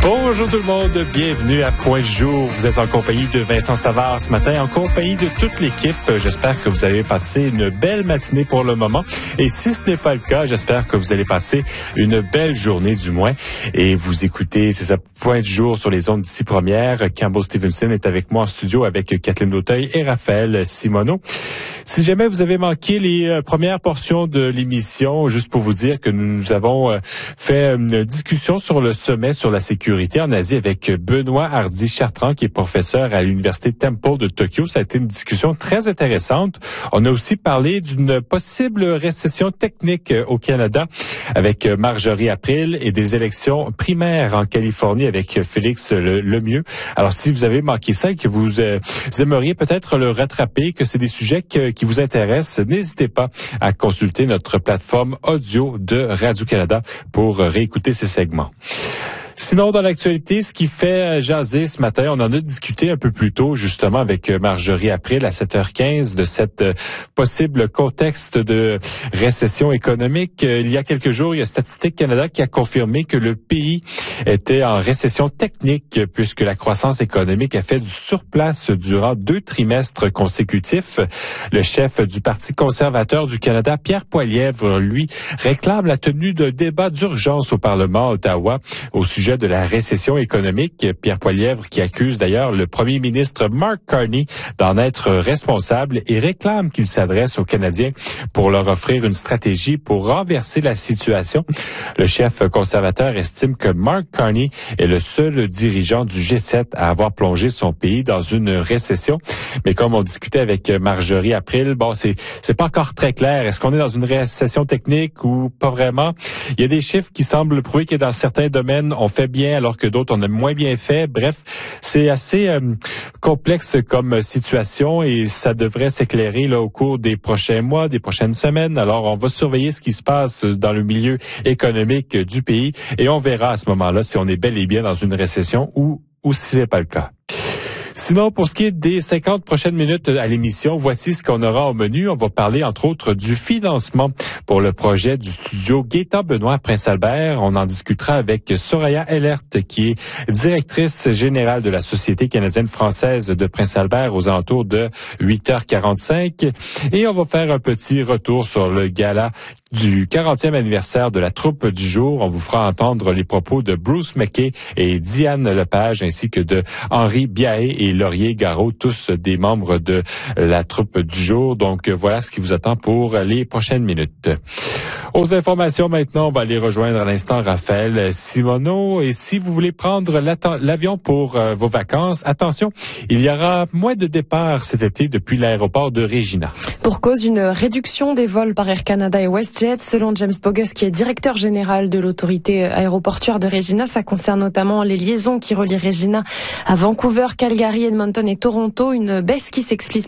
Bonjour tout le monde, bienvenue à Point de jour. Vous êtes en compagnie de Vincent Savard ce matin, en compagnie de toute l'équipe. J'espère que vous avez passé une belle matinée pour le moment. Et si ce n'est pas le cas, j'espère que vous allez passer une belle journée du moins. Et vous écoutez, c'est ça, Point de jour sur les ondes d'ici première. Campbell Stevenson est avec moi en studio avec Kathleen Dauteuil et Raphaël Simoneau. Si jamais vous avez manqué les premières portions de l'émission, juste pour vous dire que nous avons fait une discussion sur le sommet sur la sécurité en Asie avec Benoît Hardy-Chartrand, qui est professeur à l'Université Temple de Tokyo. Ça a été une discussion très intéressante. On a aussi parlé d'une possible récession technique au Canada avec Marjorie April et des élections primaires en Californie avec Félix Lemieux. Alors, si vous avez manqué ça et que vous aimeriez peut-être le rattraper, que c'est des sujets qui vous intéressent, n'hésitez pas à consulter notre plateforme audio de Radio-Canada pour réécouter ces segments. Sinon, dans l'actualité, ce qui fait jaser ce matin, on en a discuté un peu plus tôt, justement, avec Marjorie April à 7h15 de cette possible contexte de récession économique. Il y a quelques jours, il y a Statistique Canada qui a confirmé que le pays était en récession technique puisque la croissance économique a fait du surplace durant 2 trimestres consécutifs. Le chef du Parti conservateur du Canada, Pierre Poilievre, lui, réclame la tenue d'un débat d'urgence au Parlement à Ottawa au sujet de la récession économique. Pierre Poilievre qui accuse d'ailleurs le premier ministre Mark Carney d'en être responsable et réclame qu'il s'adresse aux Canadiens pour leur offrir une stratégie pour renverser la situation. Le chef conservateur estime que Mark Carney est le seul dirigeant du G7 à avoir plongé son pays dans une récession. Mais comme on discutait avec Marjorie April, bon, c'est pas encore très clair. Est-ce qu'on est dans une récession technique ou pas vraiment? Il y a des chiffres qui semblent prouver que dans certains domaines, on fait bien alors que d'autres on a moins bien fait. Bref, c'est assez complexe comme situation et ça devrait s'éclairer là au cours des prochains mois, des prochaines semaines. Alors on va surveiller ce qui se passe dans le milieu économique du pays et on verra à ce moment-là si on est bel et bien dans une récession ou si c'est pas le cas. Sinon, pour ce qui est des 50 prochaines minutes à l'émission, voici ce qu'on aura au menu. On va parler, entre autres, du financement pour le projet du studio Gaétan-Benoît à Prince-Albert. On en discutera avec Soraya Ellert, qui est directrice générale de la Société canadienne-française de Prince-Albert aux alentours de 8h45. Et on va faire un petit retour sur le gala du 40e anniversaire de la troupe du jour. On vous fera entendre les propos de Bruce McKay et Diane Lepage, ainsi que de Henri Biaé et Laurier Garot, tous des membres de la troupe du jour. Donc voilà ce qui vous attend pour les prochaines minutes. Aux informations maintenant, on va aller rejoindre à l'instant Raphaël Simoneau. Et si vous voulez prendre l'avion pour vos vacances, attention, il y aura moins de départs cet été depuis l'aéroport de Regina. Pour cause d'une réduction des vols par Air Canada et WestJet, selon James Bogus, qui est directeur général de l'autorité aéroportuère de Regina, ça concerne notamment les liaisons qui relient Regina à Vancouver, Calgary, Edmonton et Toronto. Une baisse qui s'explique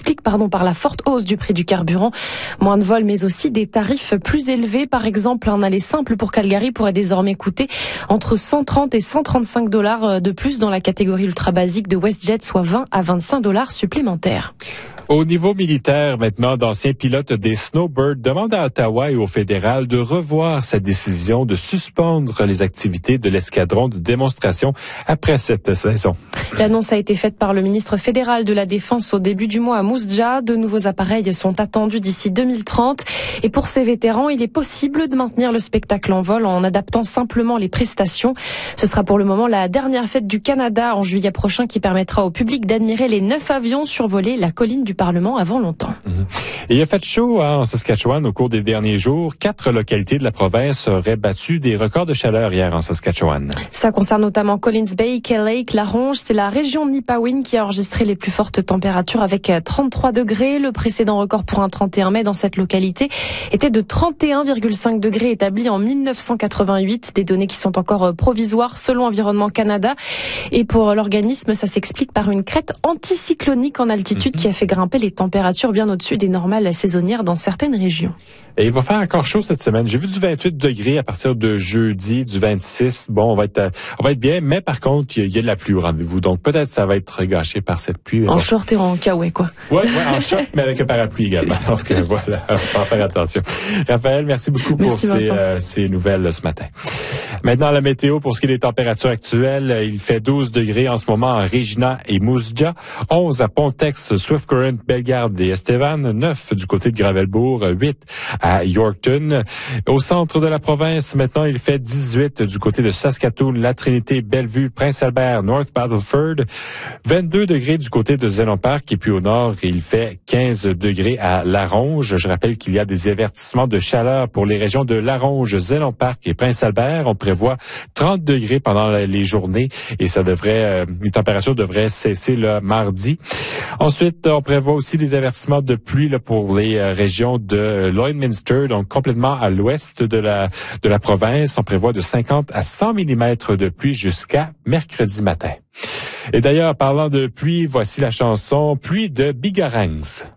par la forte hausse du prix du carburant. Moins de vols, mais aussi des tarifs plus élevés. Par exemple, un aller simple pour Calgary pourrait désormais coûter entre 130 et 135 $ de plus dans la catégorie ultra basique de WestJet, soit 20 à 25 $ supplémentaires. Au niveau militaire, maintenant, d'anciens pilotes des Snowbird demandent à Ottawa et au fédéral de revoir sa décision de suspendre les activités de l'escadron de démonstration après cette saison. L'annonce a été faite par le ministre fédéral de la Défense au début du mois à Moose Jaw. De nouveaux appareils sont attendus d'ici 2030. Et pour ces vétérans, il est possible de maintenir le spectacle en vol en adaptant simplement les prestations. Ce sera pour le moment la dernière fête du Canada en juillet prochain qui permettra au public d'admirer les 9 avions survoler la colline du Parlement avant longtemps. Et il a fait chaud en Saskatchewan au cours des derniers jours. 4 localités de la province auraient battu des records de chaleur hier en Saskatchewan. Ça concerne notamment Collins Bay, Kay Lake, La Ronge. C'est la région de Nipawin qui a enregistré les plus fortes températures avec 33 degrés. Le précédent record pour un 31 mai dans cette localité était de 31,5 degrés établi en 1988. Des données qui sont encore provisoires selon Environnement Canada. Et pour l'organisme, ça s'explique par une crête anticyclonique en altitude qui a fait grimper grimper les températures bien au-dessus des normales saisonnières dans certaines régions. Et il va faire encore chaud cette semaine. J'ai vu du 28 degrés à partir de jeudi, du 26. Bon, on va être bien, mais par contre, il y a de la pluie au rendez-vous. Donc peut-être ça va être gâché par cette pluie. En short et en kawaii, quoi. Ouais, en short, mais avec un parapluie également. Donc voilà, on va faire attention. Raphaël, merci beaucoup pour ces nouvelles ce matin. Maintenant, la météo pour ce qui est des températures actuelles. Il fait 12 degrés en ce moment à Regina et Mousja, 11 à Pontex, Swift Current, Bellegarde et Estevan, 9 du côté de Gravelbourg, 8 à Yorkton. Au centre de la province, maintenant, il fait 18 du côté de Saskatoon, La Trinité, Bellevue, Prince-Albert, North Battleford, 22 degrés du côté de Zénon Park et puis au nord, il fait 15 degrés à Laronge. Je rappelle qu'il y a des avertissements de chaleur pour les régions de Laronge, Zénon Park et Prince-Albert. On prévoit 30 degrés pendant les journées et les températures devraient cesser le mardi. Ensuite, on prévoit aussi des avertissements de pluie pour les régions de Lloydminster, donc complètement à l'ouest de la province. On prévoit de 50 à 100 mm de pluie jusqu'à mercredi matin. Et d'ailleurs, parlant de pluie, voici la chanson Pluie de Bigarangs.